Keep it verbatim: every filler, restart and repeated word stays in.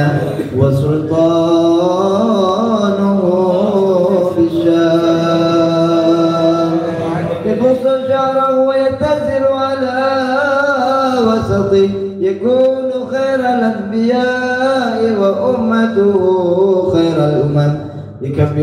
وسلطانه بالشام يبص شعره ويتزر على وسطه يكون خير الأنبياء وأمته خير الأمم يكبر